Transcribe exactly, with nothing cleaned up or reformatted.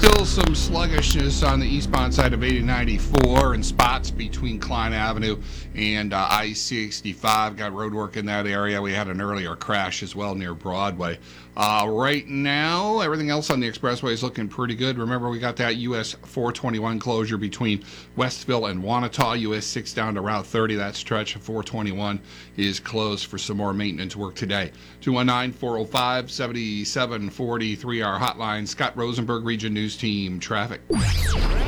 Still some sluggishness on the eastbound side of eighty ninety-four and spots between Klein Avenue and uh, I sixty-five. Got road work in that area. We had an earlier crash as well near Broadway. Uh, right now, everything else on the expressway is looking pretty good. Remember, we got that U S four twenty-one closure between Westville and Wanata. U S six down to Route thirty. That stretch of four twenty-one is closed for some more maintenance work today. two one nine, four oh five, seven seven four three, our hotline. Scott Rosenberg, Region News Team Traffic.